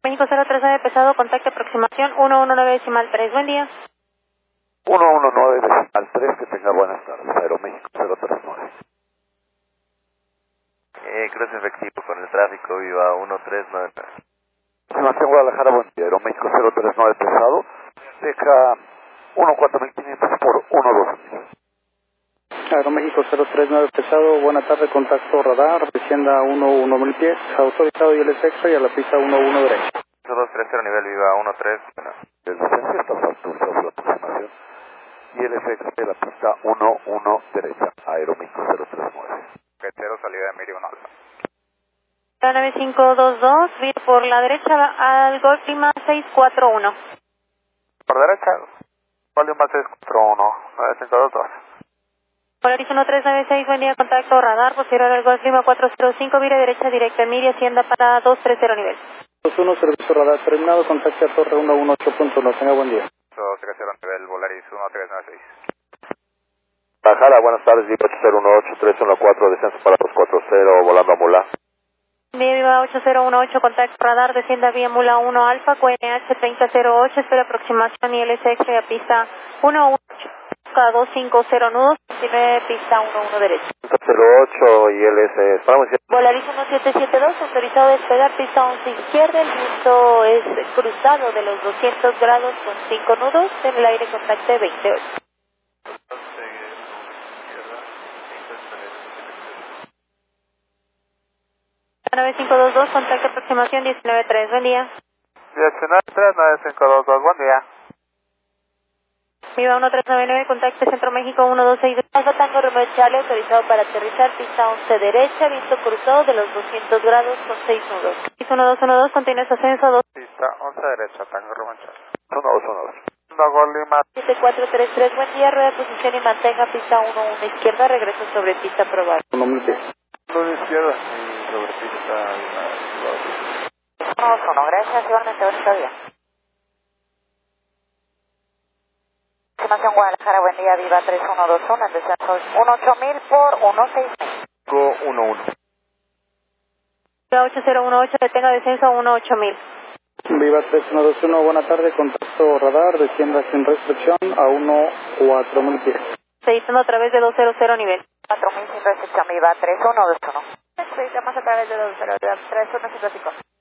México 03 de pesado, contacto aproximación 119.3. Buen día. 119.3, que tenga buenas tardes. Aeroméxico 039. Cruce efectivo con el tráfico, viva 139. Aproximación Guadalajara, buen día. Aeroméxico 039 pesado, deja 14500 por 12000. Aeroméxico 039 pesado, buena tarde, contacto radar, descienda 11.000 pies, autorizado y el extra y a la pista 11 derecha. 230 nivel, viva 13. El descenso está autorizado la aproximación y el efecto de la pista 11 derecha, Aeroméxico 039. Quetero, salida de Miri 1 alfa. 9522, vía por la derecha al Golf Lima 641. Por derecha, Golf Lima 641, 9522. Polaris 1396, buen día, contacto radar, posterior al Golf Lima 405, vía derecha directa en Miri, hacienda para 230 nivel. 21, servicio radar terminado, contacto a torre 118.1, tenga buen día. 230 nivel, Polaris 1396. Guadalajara, buenas tardes, Viva 8018-314, descenso para 240, volando a Mula. Vía Viva 8018, contacto radar, descienda vía Mula 1 Alfa, QNH 3008, espera aproximación y LSX a pista 18, 250 nudos, 19 pista 11 derecha. 08 y LS, esperamos. Volaris 1772, autorizado a despegar pista 11 izquierda, el viento es cruzado de los 200 grados con 5 nudos, en el aire contacte 28. 9522, contacto aproximación 193, buen día. 193, 9522, buen día. Viva 1399, contacto Centro México 126. Alfa Tango Romeo Charlie, autorizado para aterrizar, pista 11 derecha, viento cruzado de los 200 grados con 6 nudos. Pista 1212, continúa ascenso 2. Pista 11 derecha, Tango Romeo Charlie. 1212. Golf Lima 7433, buen día, rueda de posición y mantenga pista 11 izquierda, regreso sobre pista probada. 1.000 pies. 1 izquierda y sobre pista 1, gracias, igualmente, bonito día. Estimación Guadalajara, buen día, Viva 3121, el descenso es 18000 por 16000. 11. Viva 8018, detenga descenso 18000. Viva 3121, buena tarde, contacto radar, descienda sin restricción a 14000 pies. Expeditando a través de 200 nivel. 4000 sin recepción, Viva 3121. Expeditamos a través de 200, 3155.